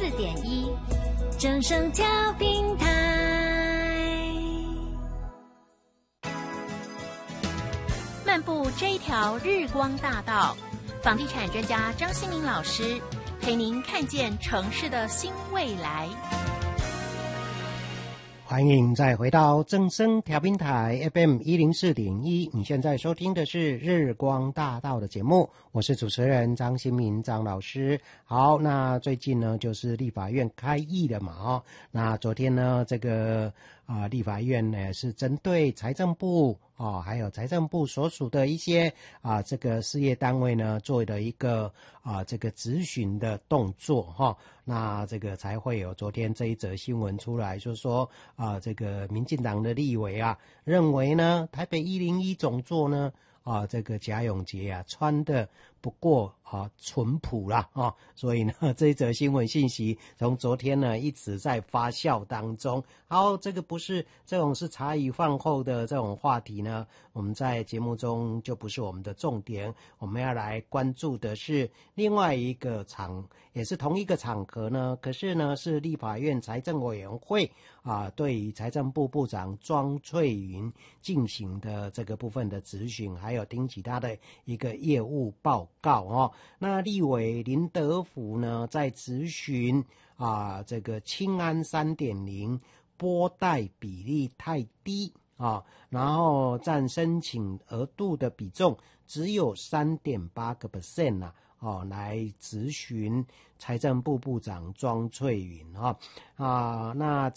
104.1正声调频台。漫步这一条日光大道，房地产专家张新民老师陪您看见城市的新未来。 欢迎再回到正声调频台 FM104.1，你现在收听的是日光大道的节目，我是主持人张新民张老师。好，那最近呢就是立法院开议了嘛，那昨天呢这个立法院呢是针对财政部还有财政部所属的一些这个事业单位呢做的一个这个质询的动作那这个才会有昨天这一则新闻出来，就是说这个民进党的立委认为呢台北101总座呢这个贾永婕穿的不过淳朴啦所以呢这一则新闻信息从昨天呢一直在发酵当中。好，这个不是这种是茶余饭后的这种话题呢，我们在节目中就不是我们的重点，我们要来关注的是另外一个也是同一个场合呢，可是呢是立法院财政委员会对于财政部部长庄翠云进行的这个部分的质询，还有听取他的一个业务报告那立委林德福呢在质询这个青安 3.0 拨贷比例太低然后占申请额度的比重只有 3.8% 来质询财政部部长庄翠云那